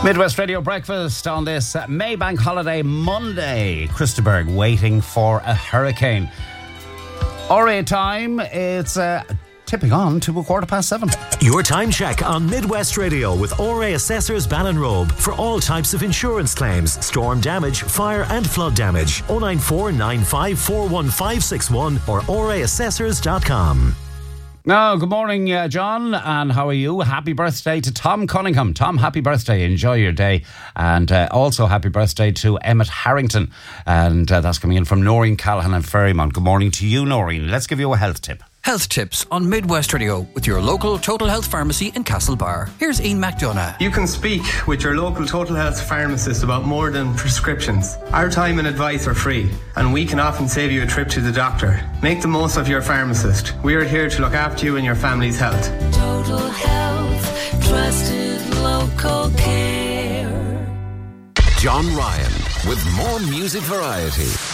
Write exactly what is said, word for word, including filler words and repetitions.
Midwest Radio Breakfast on this uh, Maybank holiday Monday. Christaberg waiting for a hurricane. Alright, time, it's uh, tipping on to a quarter past seven. Your time check on Midwest Radio with O R A Assessors Ballinrobe for all types of insurance claims, storm damage, fire and flood damage. oh nine four nine five four one five six one or O R A assessors dot com. Now, good morning, uh, John, and how are you? Happy birthday to Tom Cunningham. Tom, happy birthday. Enjoy your day. And uh, also happy birthday to Emmett Harrington. And uh, that's coming in from Noreen Callahan and Ferrymount. Good morning to you, Noreen. Let's give you a health tip. Health tips on Midwest Radio with your local Total Health pharmacy in Castlebar. Here's Ian McDonough. You can speak with your local Total Health pharmacist about more than prescriptions. Our time and advice are free, and we can often save you a trip to the doctor. Make the most of your pharmacist. We are here to look after you and your family's health. Total Health, trusted local care. John Ryan with more music variety.